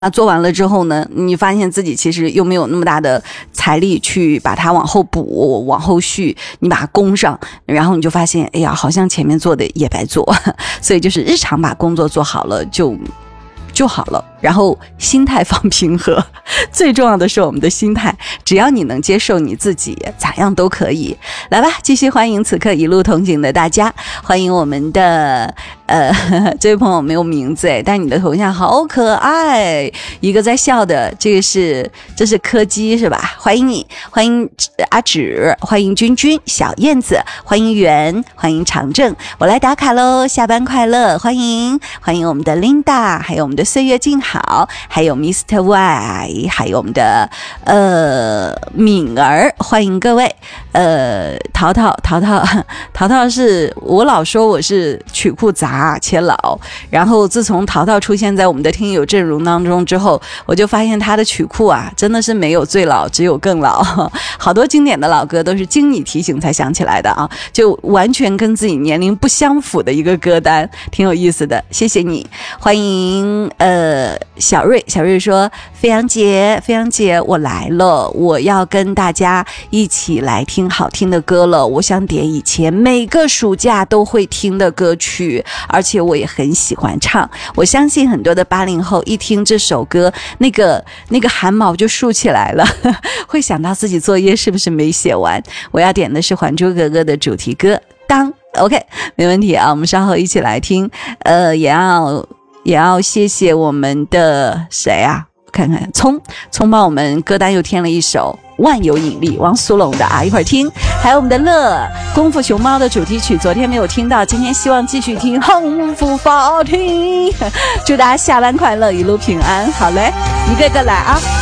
那做完了之后呢，你发现自己其实又没有那么大的财力去把它往后补往后续，你把它攻上，然后你就发现哎呀，好像前面做的也白做。所以就是日常把工作做好了就好了，然后心态放平和，最重要的是我们的心态，只要你能接受你自己，咋样都可以。来吧，继续欢迎此刻一路同行的大家，欢迎我们的这位朋友没有名字但你的头像好可爱，一个在笑的，这是柯基是吧？欢迎你，欢迎阿芷，欢迎君君，小燕子，欢迎圆，欢迎长正，我来打卡喽，下班快乐，欢迎我们的 Linda， 还有我们的岁月静好，还有 Mr. Y， 还有我们的敏儿，欢迎各位。淘淘是我老说我是曲库杂且老，然后自从淘淘出现在我们的听友阵容当中之后，我就发现他的曲库啊真的是没有最老，只有更老，好多经典的老歌都是经你提醒才想起来的啊，就完全跟自己年龄不相符的一个歌单，挺有意思的，谢谢你。欢迎小瑞说，飞扬姐我来了，我要跟大家一起来听好听的歌了，我想点以前每个暑假都会听的歌曲，而且我也很喜欢唱，我相信很多的80后一听这首歌，那个汗毛就竖起来了，会想到自己作业是不是没写完。我要点的是《还珠格格》的主题歌当 OK 没问题啊，我们稍后一起来听。也要谢谢我们的谁啊，看看葱帮我们歌单又添了一首万有引力，王苏泷的啊，一会儿听。还有我们的乐功夫熊猫的主题曲，昨天没有听到，今天希望继续听幸福法庭。祝大家下班快乐，一路平安。好嘞，一个个来啊。